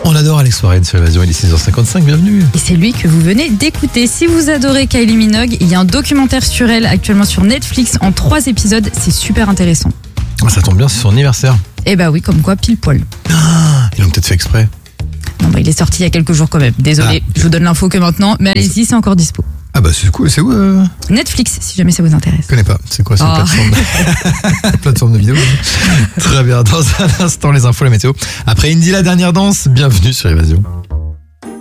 On adore Alex Warren sur Évasion, il est 6h55, bienvenue. Et c'est lui que vous venez d'écouter. Si vous adorez Kylie Minogue, il y a un documentaire sur elle actuellement sur Netflix en 3 épisodes. C'est super intéressant. Ah, ça tombe bien, c'est son anniversaire. Eh bah oui, comme quoi, pile poil. Ils l'ont peut-être fait exprès. Non, bah il est sorti il y a quelques jours quand même. Désolé, je vous donne l'info que maintenant. Mais allez-y, c'est encore dispo. Ah bah c'est cool, c'est où Netflix, si jamais ça vous intéresse. Je connais pas, c'est quoi, c'est une plateforme de vidéo. Très bien, dans un instant les infos, la météo. Après Indy, la dernière danse, bienvenue sur Évasion.